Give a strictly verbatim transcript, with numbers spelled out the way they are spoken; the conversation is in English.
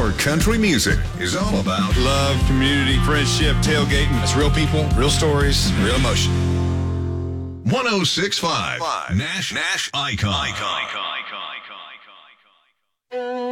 Our country music is all about love, community, friendship, tailgating. It's real people, real stories, real emotion. one oh six point five Nash Nash Icon. Icon. Icon. Icon. Icon. Icon.